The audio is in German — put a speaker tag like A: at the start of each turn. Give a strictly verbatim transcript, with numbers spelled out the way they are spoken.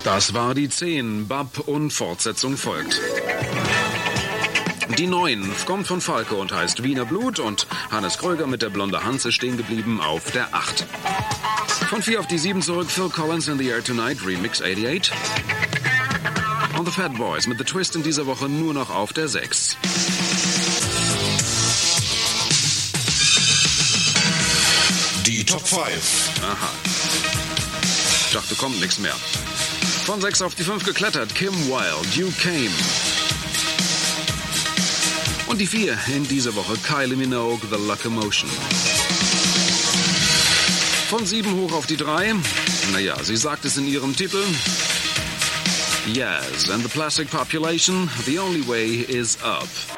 A: Das war die zehn, Bab und Fortsetzung folgt. Die neun kommt von Falke und heißt Wiener Blut und Hannes Kröger mit der blonde Hans ist stehen geblieben auf der acht. Von vier auf die sieben zurück, Phil Collins in the Air Tonight, Remix achtundachtzig. Und The Fat Boys mit The Twist in dieser Woche nur noch auf der sechs.
B: Die Top fünf.
A: Aha. Ich dachte, kommt nichts mehr. Von sechs auf die fünf geklettert, Kim Wilde, You Came. Und die vier in dieser Woche, Kylie Minogue, The Locomotion. Von sieben hoch auf die drei. Naja, sie sagt es in ihrem Titel. Yes, and the plastic population, the only way is up.